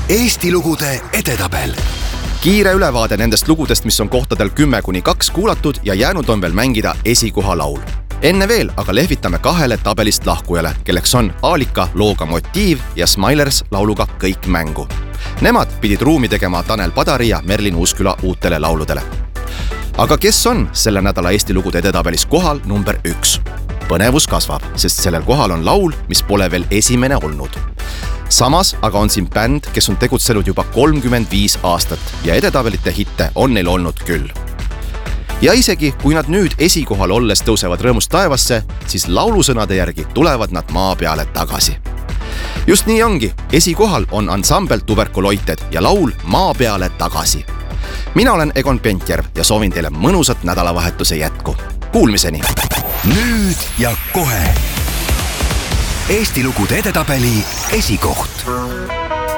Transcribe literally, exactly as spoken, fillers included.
Eesti lugude edetabel. Kiire ülevaade nendest lugudest, mis on kohtadel kümme kuni kaks kuulatud ja jäänud on veel mängida esikoha laul. Enne veel aga lehvitame kahele tabelist lahkujale, kelleks on Aalika looga Motiiv ja Smilers lauluga Kõik mängu. Nemad pidid ruumi tegema Tanel Padari ja Merlin Uusküla uutele lauludele. Aga kes on selle nädala Eesti lugude edetabelis kohal number üks? Põnevus kasvab, sest sellel kohal on laul, mis pole veel esimene olnud. Samas aga on siin bänd, kes on tegutsenud juba kolmkümmend viis aastat ja edetabelite hitte on neil olnud küll. Ja isegi kui nad nüüd esikohal olles tõusevad rõõmust taevasse, siis laulusõnade järgi tulevad nad maa peale tagasi. Just nii ongi, esikohal on ansambel Tuberkuloited ja laul Maa peale tagasi. Mina olen Egon Pentjärv ja soovin teile mõnusat nädalavahetuse jätku. Kuulmiseni! Nüüd ja kohe Eesti lugude edetabeli esikoht.